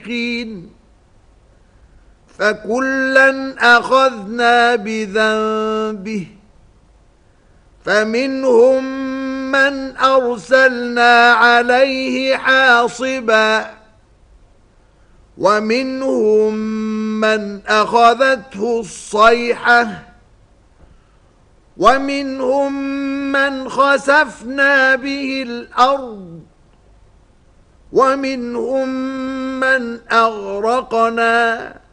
الصادقين فكلا أخذنا بذنبه فمنهم من أرسلنا عليه حاصبا ومنهم من أخذته الصيحة ومنهم من خسفنا به الأرض ومنهم من أغرقنا